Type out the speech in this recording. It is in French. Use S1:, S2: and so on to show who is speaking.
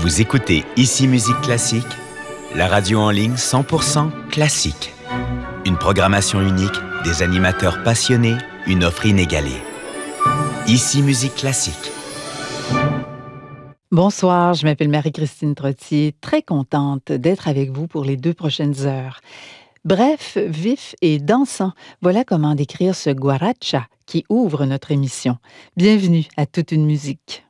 S1: Vous écoutez Ici Musique Classique, la radio en ligne 100% classique. Une programmation unique, des animateurs passionnés, une offre inégalée. Ici Musique Classique.
S2: Bonsoir, je m'appelle Marie-Christine Trottier, très contente d'être avec vous pour les 2 prochaines heures. Bref, vif et dansant, voilà comment décrire ce guaracha qui ouvre notre émission. Bienvenue à Toute une musique.